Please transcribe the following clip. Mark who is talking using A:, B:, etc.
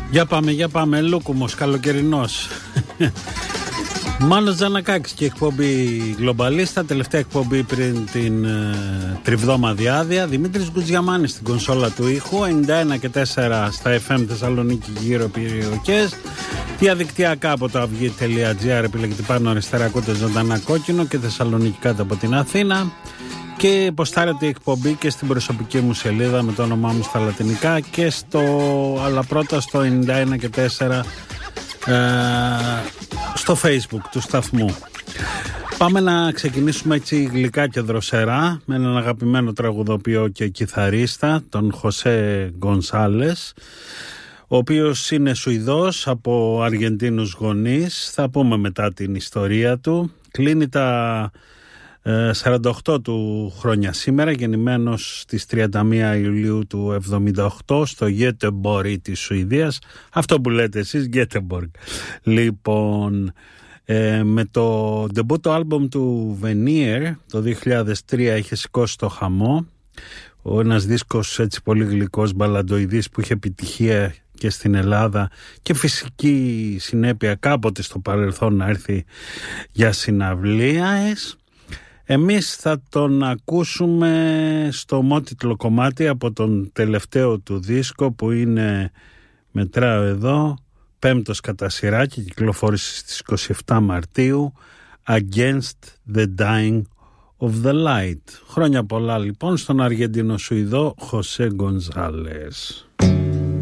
A: Για πάμε, Λούκουμος, καλοκαιρινός. Μάνος Τζανακάκης και εκπομπή Γλομπαλίστα, τελευταία εκπομπή πριν την τριβδόμα διάδεια. Δημήτρης Γκουτζιαμάνης στην κονσόλα του ήχου, 91 και 4 στα FM Θεσσαλονίκη γύρω περιοχές. Διαδικτυακά από το avi.gr επιλέγετε πάνω αριστερά, ακούτε ζωντανά Κόκκινο και Θεσσαλονίκη κάτω από την Αθήνα. Και ποστάρετε η εκπομπή και στην προσωπική μου σελίδα με το όνομά μου στα λατινικά και αλλά πρώτα στο 91 και 4 στο Facebook του σταθμού. Πάμε να ξεκινήσουμε έτσι γλυκά και δροσερά με έναν αγαπημένο τραγουδοποιό και κιθαρίστα, τον Χωσέ Γκονσάλες, ο οποίος είναι Σουηδός από Αργεντίνους γονείς. Θα πούμε μετά την ιστορία του. Κλείνει τα 48 του χρόνια σήμερα, γεννημένος στις 31 Ιουλίου του 78 στο Γκέτεμπορι της Σουηδίας. Αυτό που λέτε εσείς, Γκέτεμπορg. Λοιπόν, με το ντεμπούτο άλμπομ του Veneer το 2003 είχε σηκώσει το χαμό. Ένας δίσκος έτσι πολύ γλυκός, μπαλαντοειδής, που είχε επιτυχία και στην Ελλάδα και φυσική συνέπεια κάποτε στο παρελθόν να έρθει για συναυλίες. Εμείς θα τον ακούσουμε στο ομότιτλο κομμάτι από τον τελευταίο του δίσκο που είναι, μετράω εδώ, πέμπτος κατά σειρά και κυκλοφόρησε στις 27 Μαρτίου, Against the Dying of the Light. Χρόνια πολλά λοιπόν στον Αργεντινο Σουηδό Χωσέ Γκονσάλες.